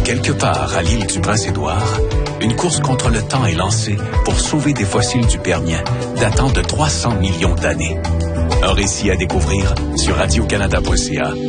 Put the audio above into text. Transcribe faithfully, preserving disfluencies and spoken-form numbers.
Quelque part à l'île du Prince-Édouard, une course contre le temps est lancée pour sauver des fossiles du Permien datant de trois cents millions d'années. Un récit à découvrir sur radio canada point c a.